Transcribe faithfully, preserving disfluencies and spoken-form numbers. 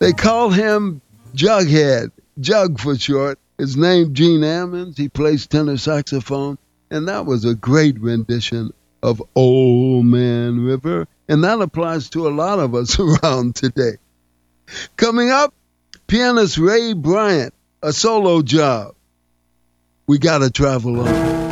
They call him Jughead, Jug for short. His name, Gene Ammons. He plays tenor saxophone, and that was a great rendition of Old Man River, and that applies to a lot of us around today. Coming up, pianist Ray Bryant, a solo job. We gotta travel on.